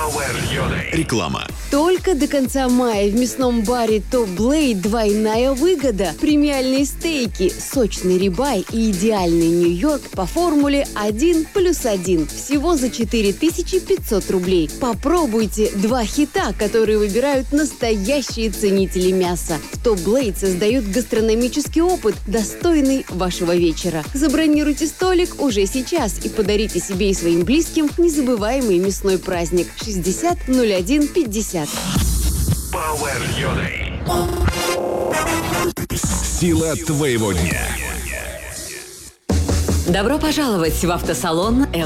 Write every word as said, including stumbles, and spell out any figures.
Реклама. Только до конца мая в мясном баре Top Blade двойная выгода. Премиальные стейки, сочный рибай и идеальный Нью-Йорк по формуле один плюс один. Всего за четыре тысячи пятьсот рублей. Попробуйте два хита, которые выбирают настоящие ценители мяса. В Top Blade создают гастрономический опыт, достойный вашего вечера. Забронируйте столик уже сейчас и подарите себе и своим близким незабываемый мясной праздник. шестьдесят ноль один пятьдесят. Power Yodai. Сила твоего дня. Добро пожаловать в автосалон